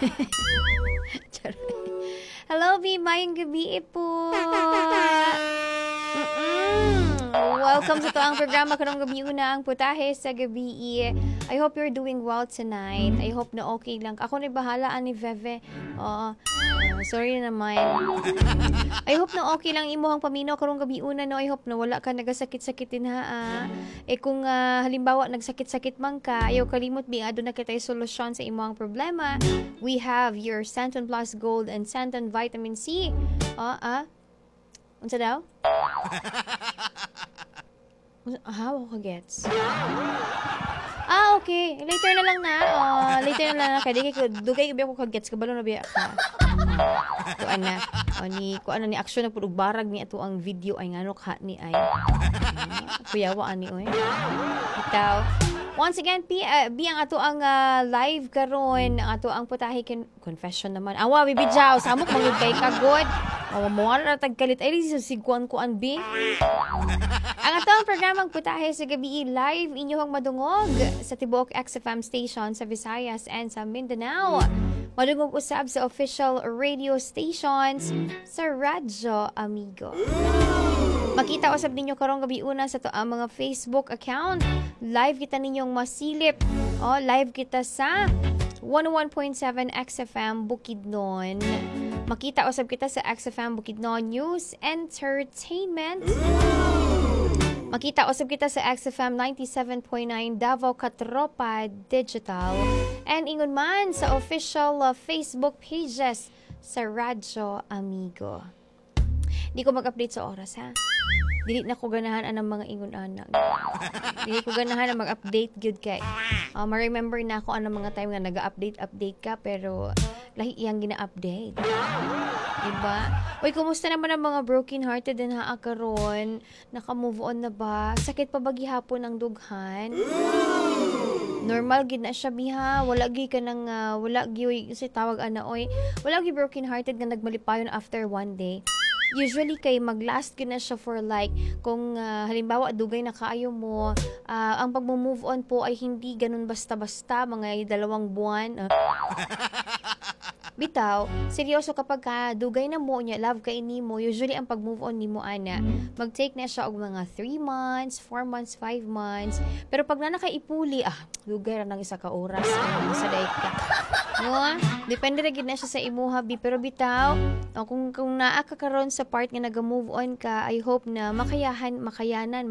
Hello, B. Mayang gabi po. Welcome sa toang programa karong gabi una ang putahe sa gabi. I hope you're doing well tonight. I hope na okay lang. Ako na bahala ani Veve. Sorry na naman. I hope na okay lang imuhang paminaw karong gabi una no. I hope na wala ka nagasakit-sakitin ha. Kung halimbawa nagsakit-sakit man ka, ayaw kalimot bi adto na kitay solusyon sa imuhang problema. We have your Santon Plus Gold and Santon Vitamin C. Unsa daw? How ka gets? Okay. Later na lang na. Later na lang na. Kaya dugay ko ka-gets. Kabalo na biya ka. Kuan na. Kuan na ni aksyon na pudug barag ni ato ang video ay ngano ka ni ay. Kuyawa ani oy. Itaw. Once again, ang ato ang live karon, ang ato ang putahe confession naman. Awa, bibidyaw, samok mangud kay kagod. Mawala na tagkalit. Ay, siguan ko an B. Ang ato ang programang putahe sa gabi live inyong madungog sa Tibuok XFM station sa Visayas and sa Mindanao. Madungog usab sa official radio stations sa Radyo Amigo. Makita usab ninyo karong gabi una sa to ang mga Facebook account. Live kita ninyong masilip. Live kita sa 101.7 XFM Bukidnon. Makita usab kita sa XFM Bukidnon News Entertainment. Makita usab kita sa XFM 97.9 Davao Katropa Digital. And ingon man sa official Facebook pages sa Radyo Amigo. Di ko mag-update sa oras ha. Dili na ko ganahan ang mga ingon anak. Dili ko ganahan na mag-update gyud kay. Ma-remember na ako ang mga time nga naga-update ka pero lahi iyang gina-update. Diba? Uy, kumusta naman ang mga broken-hearted din ha karon? Naka-move on na ba? Sakit pa ba gihapon ang dughan? Normal gid na siya biha. Wala gi ka nang wala gi si tawag ana oy. Wala gi broken-hearted nga nagmalipayon after one day. Usually kay maglast na siya for like kung halimbawa dugay na kaayo mo, ang pag-move on po ay hindi ganun basta-basta mga 2 buwan. Bitaw, seryoso kapag dugay na mo niya, love kay nimo, usually ang pag-move on nimo ana, mag-take na siya og mga 3 months, 4 months, 5 months. Pero pag na nakaipuli, dugay ra nang isa ka oras sa daig ka. No? Depende ra gid na siya sa imuha bi, pero bitaw, kung naa ka karon sa part nga naga-move on ka, I hope na makayanan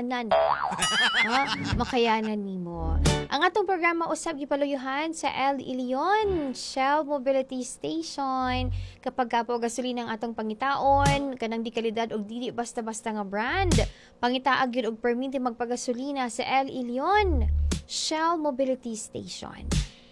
nimo. Ang atong programa usab gipaluyuhan sa El Ilion Shell Mobility Station. Kapag kapo gasolina ang atong pangitaon, kanang di kalidad og dili basta-basta nga brand, pangitaag gyud og permit magpagasolina sa El Ilion Shell Mobility Station.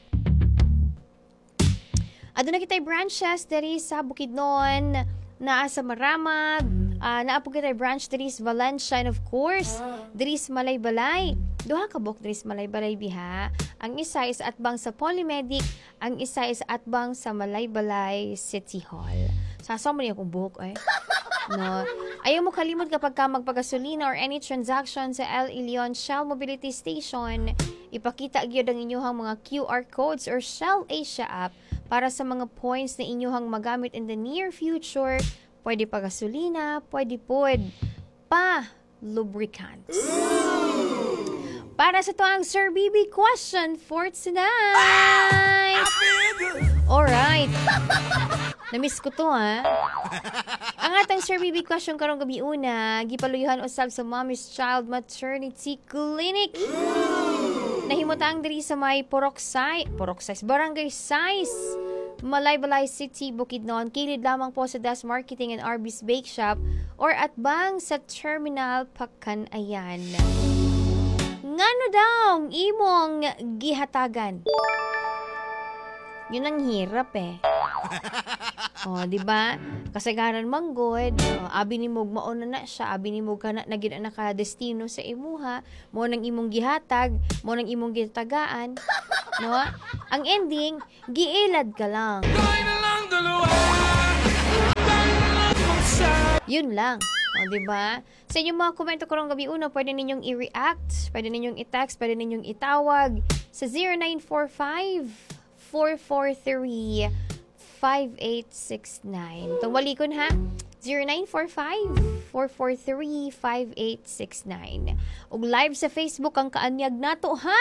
Aduna kitay branches diri sa Bukidnon, naa sa Maramag, naa po kitay branch diri sa Valencia, and of course, diri sa Malaybalay. Duha ka buk diri sa Malaybalay biha. Ang isa is atbang sa Polymedic, ang isa is atbang sa Malaybalay City Hall. Sasaw mo niya kung buhok eh. No. Ayaw mo kalimot kapag ka magpagasolina or any transaction sa El Ilion Shell Mobility Station, ipakita gyud ang inyong mga QR codes or Shell Asia app para sa mga points na inyong magamit in the near future. Pwede pa gasolina, pwede pa lubricants. Para sa to ang Sir BB question for tonight. Alright. Namiss ko to ha. Ang atang Sir BB question karong gabi una, gipaluyuhan usab sa Mommy's Child Maternity Clinic. Nahimutang diri sa may Poroxay, Barangay Size, Malaybalay City, Bukidnon. Kilid lamang po sa Das Marketing and Arby's Bake Shop or atbang sa Terminal Pakanayan. Ngano daw imong gihatagan? Yun ang hirap eh. Di ba? Kasagaran manggod, abi ni mog mauna na siya, abi ni mog kana nagid naka destino sa imuha, mo nang imong gihatag, mo nang imong gitagaan, no? Ang ending, giilad ka lang. Yun lang. Di ba? Sa inyong mga komento karong gabi una, pwede ninyong i-react, pwede ninyong i-text, pwede ninyong itawag sa 0945 0945-443-5869. Tungwalikon ha, 0945-443-5869. Ug live sa Facebook ang kaanyag nato ha.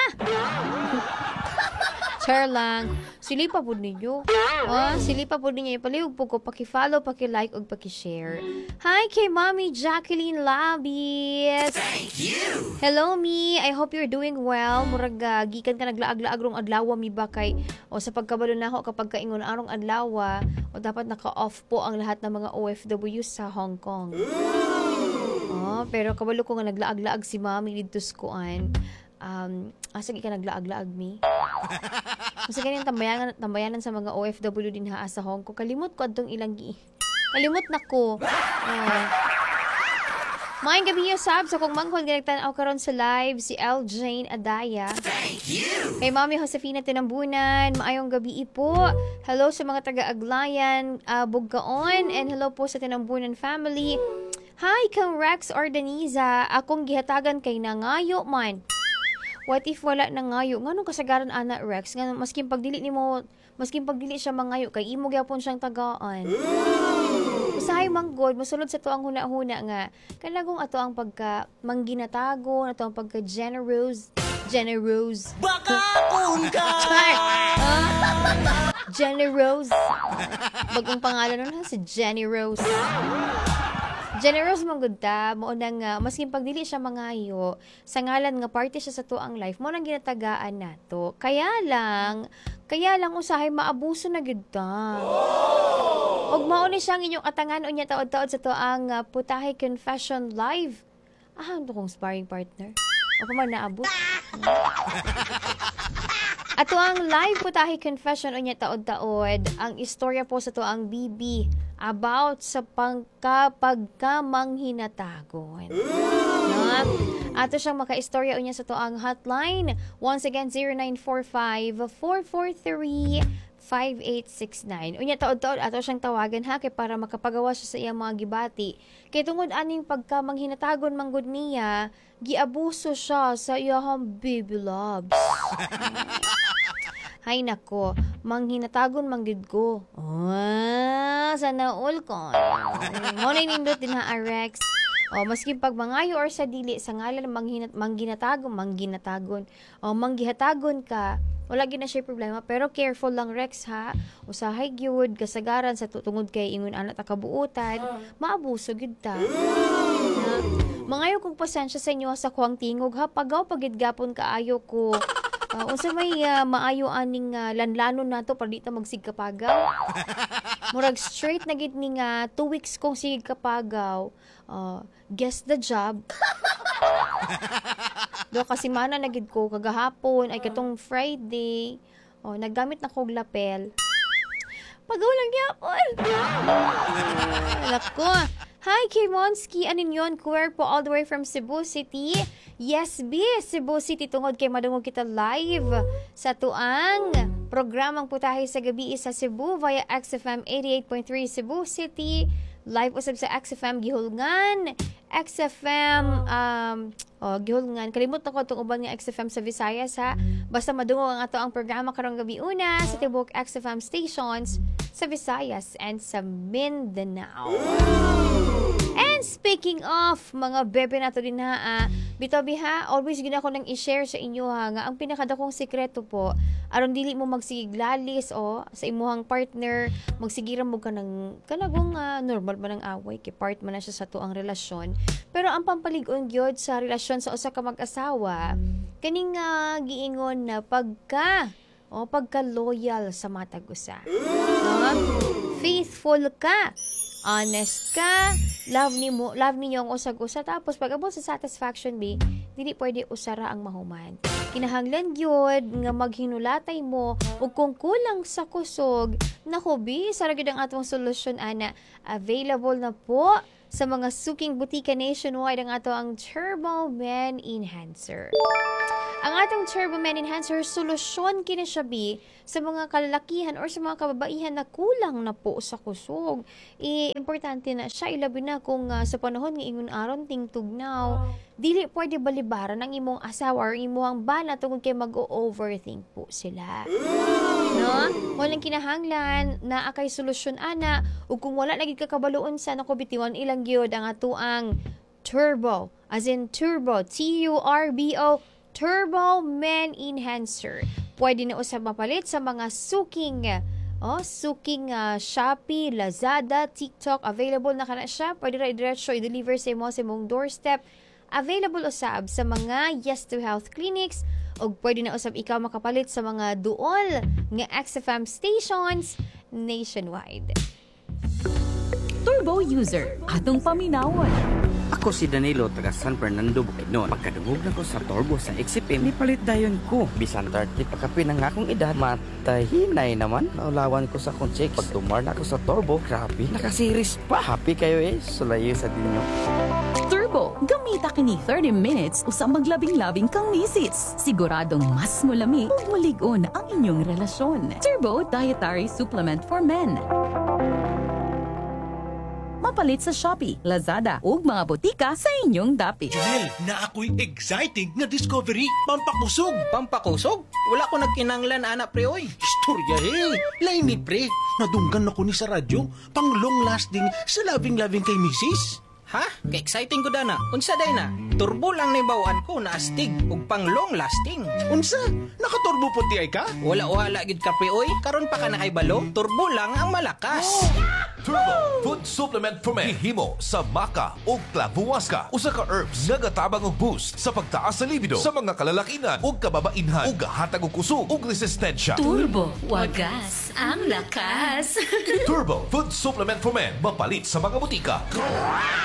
Share lang. Silipa po ninyo. Silipa po ninyo. Ipalihog po ko. Paki-follow, paki-like, ug paki-share. Hi kay Mommy Jacqueline Labis. Thank you! Hello, me. I hope you're doing well. Murag gikan ka naglaag-laag rong adlaw mi ba kay o sa pagkabalo na ako kapag kaingon arong adlaw o dapat naka-off po ang lahat ng mga OFW sa Hong Kong. Pero kabalo ko nga naglaag-laag si Mommy dito sa kuan. Asag ka naglaag-laag mi. Kasi ganyan tambayanan sa mga OFW din ha sa Hong Kong. Kalimot ko adtong ilang kalimot na ko. Maayong gabi yung subs. Kung mangkon ginagtan ako karon sa live si L. Jane Adaya. Thank you! Kay Mami Josefina Tinambunan. Maayong gabi po. Hello sa mga taga-Aglayan, Bugkaon. And hello po sa Tinambunan family. Hi kang Rex Ordaniza. Akong gihatagan kay nangayo man. What if wala na ngayo? Nganong kasagaran ana Rex? Nganong maskin pagdili siya mangayo kay imo gyapon siyang tagaan. Usahay manggod mosulod sa tuang huna-huna nga kanagong ato ang pagka mangginatagon, ato ang pagka generous. Baka kun ka! Generous. Bagong pangalan nun ha, si Jenny Rose. Generous mong good ta, mo nang maskin pagdili siya mangayo, sa ngalan nga party siya sa tuang life, mo nang ginatagaan nato. Kaya lang usahay maabuso na gid ta. Og mao ni siyang inyong atangan unya taod-taod sa tuang Putahe Confession Live. Ano kong sparring partner? O pa man naabot. Ato ang live Putahe Confession unya taod-taod ang istorya po sa tuang BB about sa pagkamanghinatagon. Ato siyang maka-istorya unya sa tuang hotline. Once again, 0945-443-5869. Unya taod-taod ato siyang tawagan ha kay para makapagawa siya sa iyang mga gibati. Kay tungod aning pagkamanghinatagon manggod niya, giabuso siya sa iyang baby loves. Hay nako, manghinatagon manggid ko. Sana all ko. Mo na nindot din ha, Rex. Maski pag mangayo or sa dili sa ngalan mangginatagon ka, wala gid na siya problema, pero careful lang Rex ha. Usahay gyud kasagaran sa tungod kay ingon ana ta kabuutan, maabuso gid ta. Mangayo kog pasensya sa inyo sa kuang tingog ha, pagaw pagid gapon kaayo ko. Unsa may maayo aning lanlanon nato para di ta magsigkapagaw. Murag straight na gid ning 2 weeks kong sigkapagaw. Guess the job. Do kasi mana na gid ko kagahapon ay katong Friday. Naggamit na kog lapel. Pagaw lang gyapon. Lako. Hi, Kay Monski. Anin yun? Queer po all the way from Cebu City. Yes, B. Cebu City. Tungod kay madungog kita live sa tuang programang Putahe sa Gabi sa Cebu via XFM 88.3 Cebu City. Live usab sa XFM Gihulngan. XFM Gihulngan. Kalimot na ko itong uban nga XFM sa Visayas ha. Basta madungog ang ato ang programa karong gabi una sa tibok XFM stations sa Visayas and sa Mindanao. And speaking of mga bebe nato din ha, bitabi ha, always gina ko nang i-share sa inyo ha, nga ang pinakadakong sekreto po, aron dili mo magsiglalis sa imuhang partner, magsigiran mo ka ng kanagong normal man ang away, kay part man na siya sa tuang relasyon. Pero ang pampalig-on gyud sa relasyon sa usa ka mag-asawa, kaning giingon na pagka loyal sa matag usa. Faithful ka. Honest ka, love ninyo ang usag-usa, tapos pag abot sa satisfaction dili pwede usara ang mahuman. Kinahanglan gyud nga maghinulatay mo ug kung kulang sa kusog, naku sa gyud ang atong solusyon ana. Available na po sa mga suking butika nationwide ang ato ang Turbo Men Enhancer. Ang atong Turbo Men Enhancer, solusyon kini siya bi sa mga kalalakihan or sa mga kababaihan na kulang na po sa kusog. Importante na siya, ilabi na kung sa panahon ng ingon aron ting tugnaw, dili pwede balibaran ang imong asawa or imong bana tungod kay mag-overthink po sila. No? Walang kinahanglan na akay solusyon ana ug kung wala lagi kakabaloon sa nakobitiwan ilang gyud ang atuang Turbo, as in Turbo, Turbo, Turbo Men Enhancer. Pwede na usab mapalit sa mga suking Shopee, Lazada, TikTok. Available na kana siya. Pwede ra diretso i-deliver sa imong doorstep. Available usab sa mga Yes to Health clinics o pwede na usab ikaw makapalit sa mga duol nga XFM stations nationwide. Turbo user, atong paminawon. Ako si Danilo, taga San Fernando, Bukidnon. Pagkadungog na ko sa Turbo sa XFM, nipalit dayon ko. Bisan 30 pagkapi ng akong edad, matahinay naman. Naulawan ko sa akong check. Pag tumar na ako sa Turbo, grabe, nakasiris pa. Happy kayo sulayo sa dinyo. Turbo, gamita kini 30 minutes usa maglabing-labing kang misis. Siguradong mas mulami ug mulig-on ang inyong relasyon. Turbo Dietary Supplement for Men. Mapalit sa Shopee, Lazada ug mga botika sa inyong dapit. Janelle, na ako'y exciting nga discovery. Pampakusog. Pampakusog? Wala ko nagkinanglan, anak pre, oy. Istorya lain ni pre. Nadunggan ako ni sa radyo. Pang long lasting sa loving-loving kay misis. Ha? Ka-exciting ko dana. Unsa day na? Turbo lang na ibawaan ko na astig ug pang long lasting. Unsa? Nakaturbo puti ay ka? Wala gid ka pre, oy. Karon pa ka na kay balo. Turbo lang ang malakas. Turbo Food Supplement for Men. Himo sa maca o klabuwaska. Usa ka herbs nga gatabang og boost sa pagtaas sa libido sa mga kalalakinan ug kababainhan ug hatag og kusog ug resistensya. Turbo, wagas ang lakas. Turbo Food Supplement for Men. Mapalit sa mga butika.